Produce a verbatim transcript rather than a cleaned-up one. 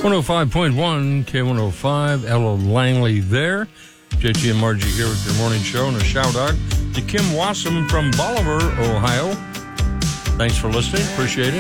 one oh five point one, K one oh five, Ella Langley there. J T and Margie here with your morning show, and a shout out to Kim Wassam from Bolivar, Ohio. Thanks for listening. Appreciate it.